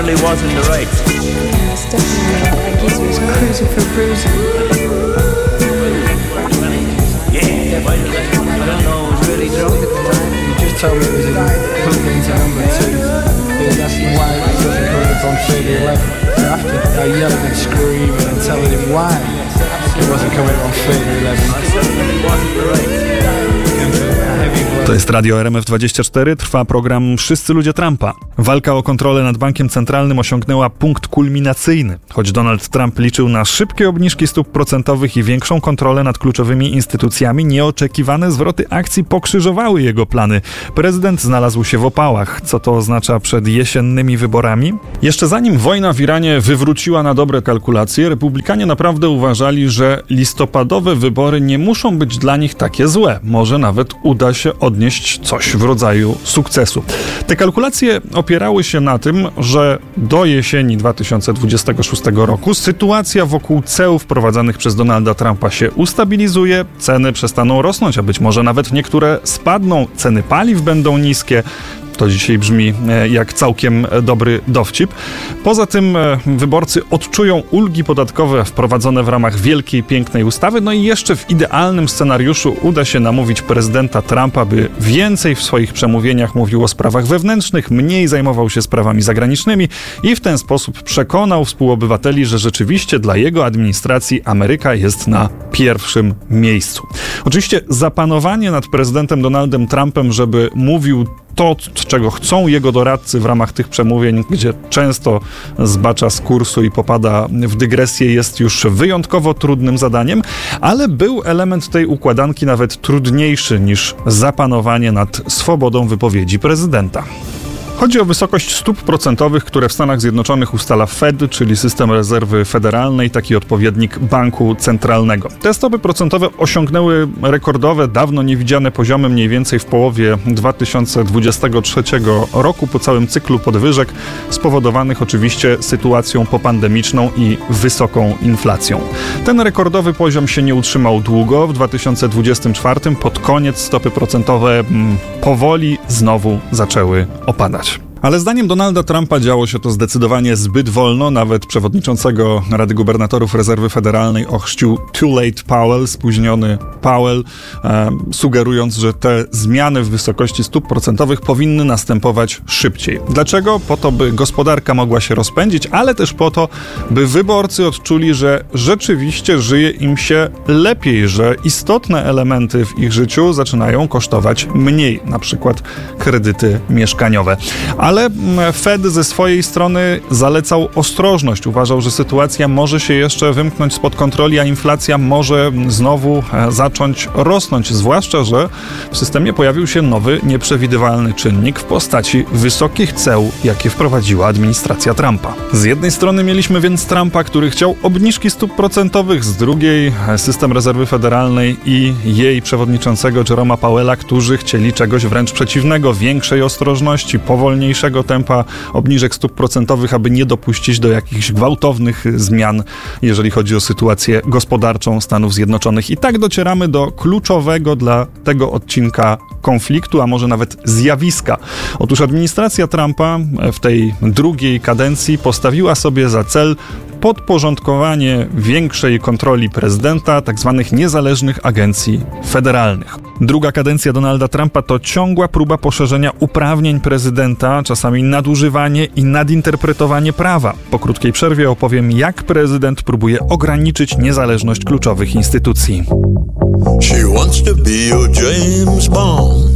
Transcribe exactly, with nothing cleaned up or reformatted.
Really was in the right. Yeah, it's definitely like he was cruising for bruising. Yeah, but I don't know, I was really drunk at the time. He just told me it was in plugged into number two. He was asking why it wasn't coming up on three D eleven. So after I yelling and screaming and telling him why it wasn't coming up on three D eleven. I certainly wasn't the right. To jest Radio R M F dwadzieścia cztery, trwa program Wszyscy ludzie Trumpa. Walka o kontrolę nad bankiem centralnym osiągnęła punkt kulminacyjny. Choć Donald Trump liczył na szybkie obniżki stóp procentowych i większą kontrolę nad kluczowymi instytucjami, nieoczekiwane zwroty akcji pokrzyżowały jego plany. Prezydent znalazł się w opałach. Co to oznacza przed jesiennymi wyborami? Jeszcze zanim wojna w Iranie wywróciła na dobre kalkulacje, republikanie naprawdę uważali, że listopadowe wybory nie muszą być dla nich takie złe. Może nawet uda się odnieść coś w rodzaju sukcesu. Te kalkulacje opierały się na tym, że do jesieni dwa tysiące dwudziestego szóstego roku sytuacja wokół ceł wprowadzanych przez Donalda Trumpa się ustabilizuje, ceny przestaną rosnąć, a być może nawet niektóre spadną, ceny paliw będą niskie. To dzisiaj brzmi jak całkiem dobry dowcip. Poza tym wyborcy odczują ulgi podatkowe wprowadzone w ramach wielkiej, pięknej ustawy. No i jeszcze w idealnym scenariuszu uda się namówić prezydenta Trumpa, by więcej w swoich przemówieniach mówił o sprawach wewnętrznych, mniej zajmował się sprawami zagranicznymi i w ten sposób przekonał współobywateli, że rzeczywiście dla jego administracji Ameryka jest na pierwszym miejscu. Oczywiście zapanowanie nad prezydentem Donaldem Trumpem, żeby mówił to, czego chcą jego doradcy w ramach tych przemówień, gdzie często zbacza z kursu i popada w dygresję, jest już wyjątkowo trudnym zadaniem, ale był element tej układanki nawet trudniejszy niż zapanowanie nad swobodą wypowiedzi prezydenta. Chodzi o wysokość stóp procentowych, które w Stanach Zjednoczonych ustala Fed, czyli system rezerwy federalnej, taki odpowiednik banku centralnego. Te stopy procentowe osiągnęły rekordowe, dawno niewidziane poziomy mniej więcej w połowie dwa tysiące dwudziestego trzeciego roku po całym cyklu podwyżek, spowodowanych oczywiście sytuacją popandemiczną i wysoką inflacją. Ten rekordowy poziom się nie utrzymał długo. W dwa tysiące dwudziestym czwartym pod koniec stopy procentowe mm, powoli znowu zaczęły opadać. Ale zdaniem Donalda Trumpa działo się to zdecydowanie zbyt wolno. Nawet przewodniczącego Rady Gubernatorów Rezerwy Federalnej ochrzcił Too Late Powell, spóźniony Powell, e, sugerując, że te zmiany w wysokości stóp procentowych powinny następować szybciej. Dlaczego? Po to, by gospodarka mogła się rozpędzić, ale też po to, by wyborcy odczuli, że rzeczywiście żyje im się lepiej, że istotne elementy w ich życiu zaczynają kosztować mniej, na przykład kredyty mieszkaniowe. Ale Fed ze swojej strony zalecał ostrożność. Uważał, że sytuacja może się jeszcze wymknąć spod kontroli, a inflacja może znowu zacząć rosnąć. Zwłaszcza, że w systemie pojawił się nowy, nieprzewidywalny czynnik w postaci wysokich ceł, jakie wprowadziła administracja Trumpa. Z jednej strony mieliśmy więc Trumpa, który chciał obniżki stóp procentowych, z drugiej system rezerwy federalnej i jej przewodniczącego Jeroma Powella, którzy chcieli czegoś wręcz przeciwnego, większej ostrożności, powolniejszej tempa obniżek stóp procentowych, aby nie dopuścić do jakichś gwałtownych zmian, jeżeli chodzi o sytuację gospodarczą Stanów Zjednoczonych. I tak docieramy do kluczowego dla tego odcinka konfliktu, a może nawet zjawiska. Otóż administracja Trumpa w tej drugiej kadencji postawiła sobie za cel podporządkowanie większej kontroli prezydenta tzw. niezależnych agencji federalnych. Druga kadencja Donalda Trumpa to ciągła próba poszerzenia uprawnień prezydenta, czasami nadużywanie i nadinterpretowanie prawa. Po krótkiej przerwie opowiem, jak prezydent próbuje ograniczyć niezależność kluczowych instytucji. She wants to be your James Bond.